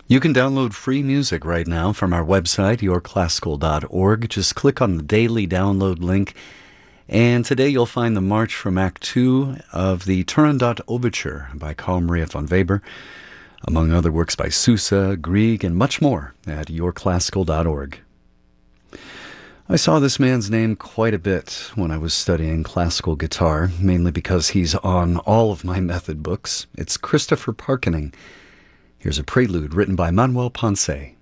You can download free music right now from our website, yourclassical.org. Just click on the daily download link, and today you'll find the March from Act 2 of the Turandot Overture by Carl Maria von Weber, among other works by Sousa, Grieg, and much more at yourclassical.org. I saw this man's name quite a bit when I was studying classical guitar, mainly because he's on all of my method books. It's Christopher Parkening. Here's a prelude written by Manuel Ponce.